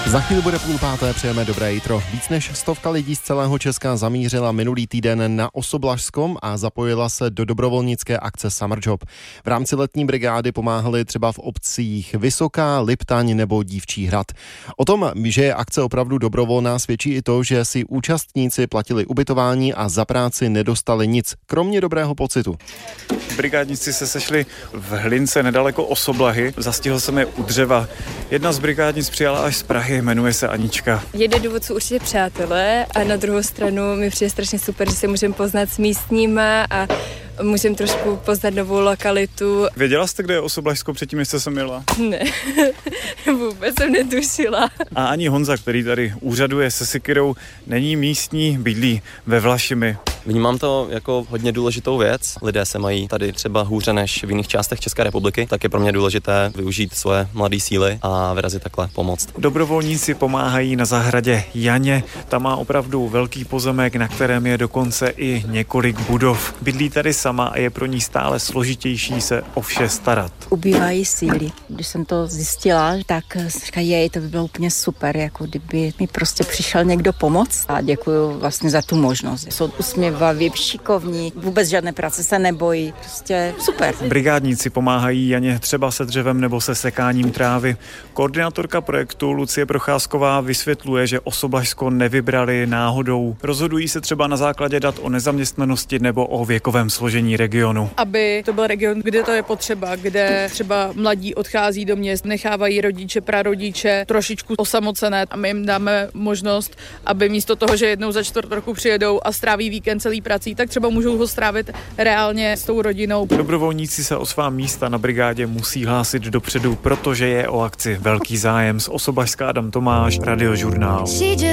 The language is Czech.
Za chvíli bude 4:30, přejeme dobré jitro. Víc než 100 lidí z celého Česka zamířila minulý týden na Osoblažskom a zapojila se do dobrovolnické akce Summer Job. V rámci letní brigády pomáhali třeba v obcích Vysoká, Liptaň nebo Dívčí Hrad. O tom, že je akce opravdu dobrovolná, svědčí i to, že si účastníci platili ubytování a za práci nedostali nic, kromě dobrého pocitu. Brigádníci se sešli v Hlince nedaleko Osoblahy, zastihl jsem je u dřeva. Jedna z brigádnic přijala až z Prahy, jmenuje se Anička. Jeden důvod jsou určitě přátelé a na druhou stranu mi přijde strašně super, že se můžeme poznat s místníma a můžeme trošku poznat novou lokalitu. Věděla jste, kde je Osoblažsko předtím, než jste sem jela? Ne, vůbec jsem netušila. A ani Honza, který tady úřaduje se sekyrou, není místní, bydlí ve Vlašimi. Vnímám to jako hodně důležitou věc. Lidé se mají tady třeba hůře než v jiných částech České republiky, tak je pro mě důležité využít svoje mladé síly a vyrazit takhle pomoct. Dobrovolníci pomáhají na zahradě Janě. Ta má opravdu velký pozemek, na kterém je dokonce i několik budov. Bydlí tady sama a je pro ní stále složitější se o vše starat. Ubývají síly. Když jsem to zjistila, tak říkají, to by bylo úplně super, jako kdyby mi prostě přišel někdo pomoct. A děkuju vlastně za tu možnost. Jsou usměvaví, šikovní, vůbec žádné práce se nebojí. Prostě super. Brigádníci pomáhají Janě třeba se dřevem nebo se sekáním trávy. Koordinátorka projektu Lucie Procházková vysvětluje, že Osoblažsko nevybrali náhodou. Rozhodují se třeba na základě dat o nezaměstnanosti nebo o věkovém složení regionu. Aby to byl region, kde to je potřeba, kde třeba mladí odchází do měst, nechávají rodiče, prarodiče trošičku osamocené a my jim dáme možnost, aby místo toho, že jednou za čtvrt roku přijedou a stráví víkend celý prací, tak třeba můžou ho strávit reálně s tou rodinou. Dobrovolníci se o svá místa na brigádě musí hlásit dopředu, protože je o akci velký zájem. Z Osoblažska Adam Tomáš, Radiožurnál.